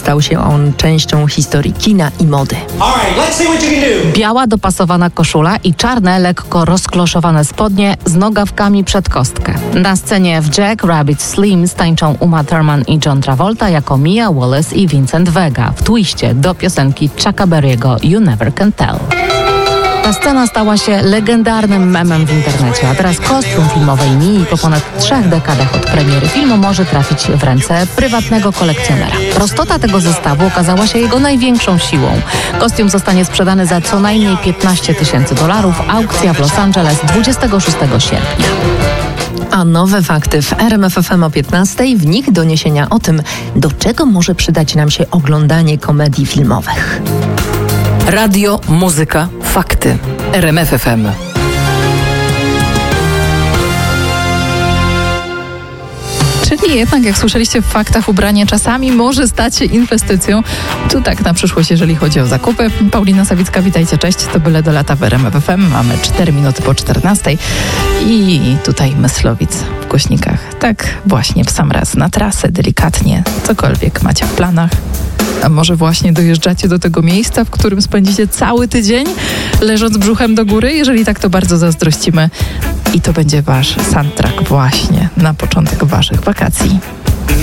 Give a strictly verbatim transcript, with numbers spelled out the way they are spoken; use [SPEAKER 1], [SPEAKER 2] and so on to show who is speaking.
[SPEAKER 1] stał się on częścią historii kina i mody.
[SPEAKER 2] Biała dopasowana koszula i czarne, lekko rozkloszowane spodnie z nogawkami przed kostkę. Na scenie w Jack Rabbit Slim tańczą Uma Thurman i John Travolta jako Mia Wallace i Vincent Vega w twiście do piosenki Chucka Berry'ego You Never Can Tell. Ta scena stała się legendarnym memem w internecie, a teraz kostium filmowej Mii po ponad trzech dekadach od premiery filmu może trafić w ręce prywatnego kolekcjonera. Prostota tego zestawu okazała się jego największą siłą. Kostium zostanie sprzedany za co najmniej piętnaście tysięcy dolarów, aukcja w Los Angeles dwudziestego szóstego sierpnia.
[SPEAKER 1] A nowe fakty w R M F F M o piętnastej, w nich doniesienia o tym, do czego może przydać nam się oglądanie komedii filmowych.
[SPEAKER 3] Radio, muzyka, fakty. R M F F M.
[SPEAKER 4] Czyli jednak, jak słyszeliście w faktach, ubranie czasami może stać się inwestycją. Tu tak na przyszłość, jeżeli chodzi o zakupy. Paulina Sawicka, witajcie, cześć. To byle do lata w R M F F M. Mamy cztery minuty po czternastej. I tutaj Myslowic w głośnikach. Tak właśnie w sam raz na trasę, delikatnie. Cokolwiek macie w planach. A może właśnie dojeżdżacie do tego miejsca, w którym spędzicie cały tydzień, leżąc brzuchem do góry? Jeżeli tak, to bardzo zazdrościmy. I to będzie wasz soundtrack właśnie na początek waszych wakacji.